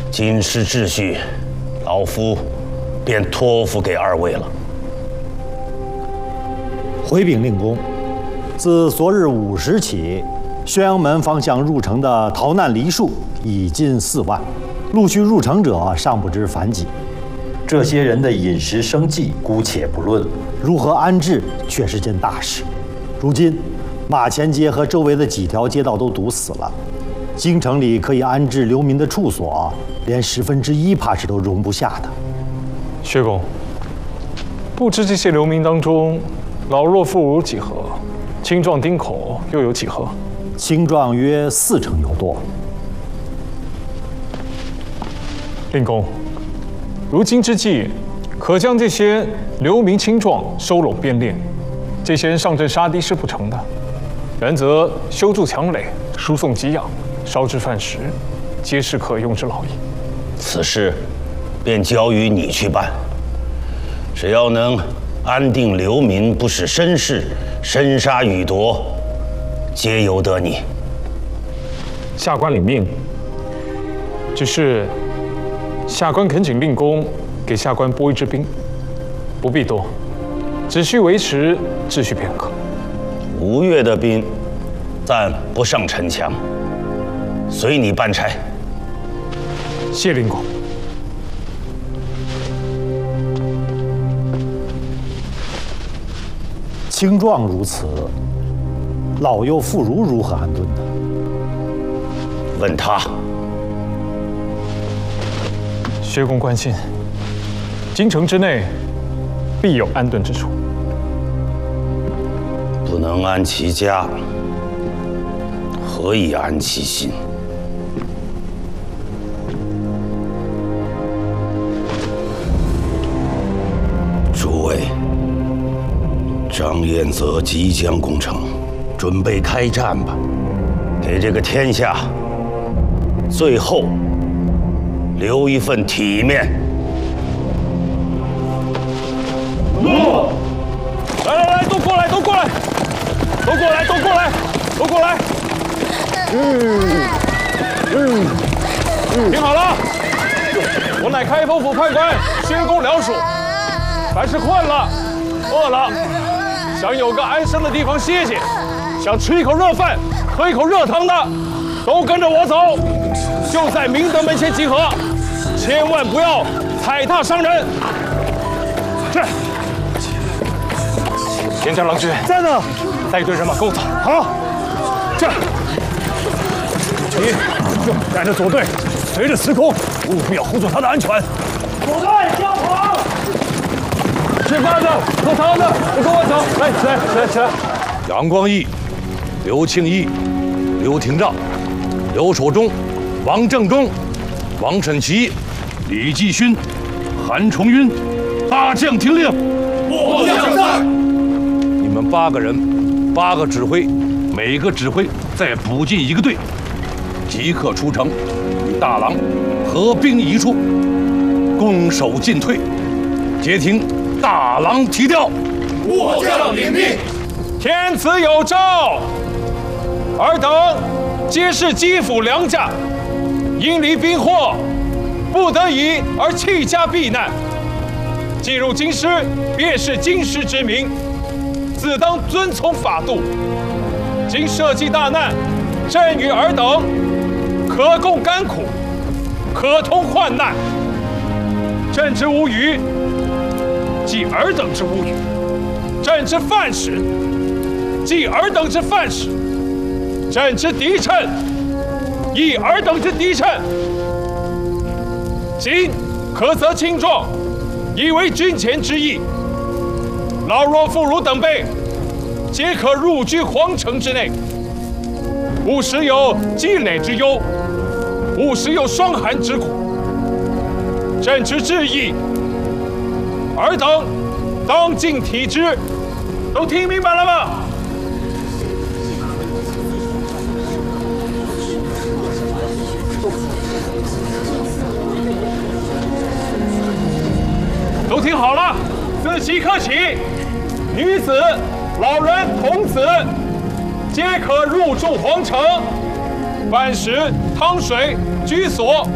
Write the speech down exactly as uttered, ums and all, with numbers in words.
京师秩序，老夫便托付给二位了。 回禀令公，自昨日午时起，宣阳门方向入城的逃难黎庶已近四万，陆续入城者尚不知凡几。这些人的饮食生计姑且不论，如何安置却是件大事。如今，马前街和周围的几条街道都堵死了，京城里可以安置流民的处所，连十分之一怕是都容不下的。 薛公，不知这些流民当中，老弱妇孺几何？青壮丁口又有几何？ 青壮约四成有多。 令公，如今之计，可将这些流民青壮收拢编练，这些人上阵杀敌是不成的。然则修筑墙垒、输送给养、烧制饭食，皆是可用之劳矣。 此事便交于你去办。只要能安定流民，不使绅士生杀予夺，皆由得你。 下官领命。只是下官恳请令公给下官拨一支兵，不必多，只需维持秩序便可。 吴越的兵暂不上城墙，随你办差。 谢令公。 青壮如此，老幼妇孺如何安顿呢？ 问他。 薛公关心，京城之内必有安顿之处。 不能安其家，何以安其心？诸位，张彦泽即将攻城，准备开战吧！给这个天下最后留一份体面。 怒！来来来，都过来，都过来，都过来，都过来，都过来！嗯嗯嗯，听好了，我乃开封府判官薛公辽属，凡是困了、饿了，想有个安生的地方歇歇，想吃一口热饭、喝一口热汤的，都跟着我走，就在明德门前集合，千万不要踩踏伤人。是。田家郎君在呢， 带一队人马跟我走。 好， 这你就带着左队，随着司空，务必要护住他的安全。 左队交跑！ 吃饭的、喝汤的，都跟我走。来，起来，起来，起来！ 杨光义、刘庆义、刘廷照、刘守忠、王正忠、王审琦、李继勋、韩重晕，八将听令。 末将在。 你们八个人，八个指挥，每个指挥再补进一个队，即刻出城，与大郎合兵一处，攻守进退，截停大郎提调。 末将领命。 天子有诏，尔等皆是基辅良将，因离兵祸，不得已而弃家避难。进入京师，便是京师之民，自当遵从法度。今社稷大难，朕与尔等可共甘苦，可同患难。朕之无虞，即尔等之无虞；朕之犯时，即尔等之犯时；朕之敌臣，亦尔等之敌臣。今可责轻壮，以为军前之意。老弱妇孺等辈，皆可入居皇城之内，勿使有积累之忧，勿使有霜寒之苦。朕之至意，尔等当尽体之。都听明白了吗？都听好了，自即刻起，女子、老人、童子皆可入住皇城，饭食、汤水、居所